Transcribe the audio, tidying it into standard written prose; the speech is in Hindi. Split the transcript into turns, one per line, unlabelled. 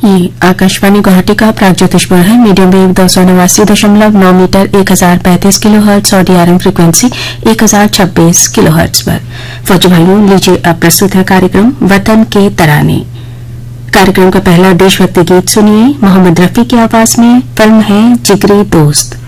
ये आकाशवाणी गुवाहाटी का प्रागज्योतिषपुर है। Medium wave 289.9 metre 1035 kilo hertz और डीआरएम फ्रीक्वेंसी 1026 किलो हर्ट्ज पर। फौजी भाइयों, लीजिए अब प्रस्तुत है कार्यक्रम वतन के तराने। कार्यक्रम का पहला देशभक्ति गीत सुनिए। मोहम्मद रफी की आवाज में फिल्म है जिगरी दोस्त।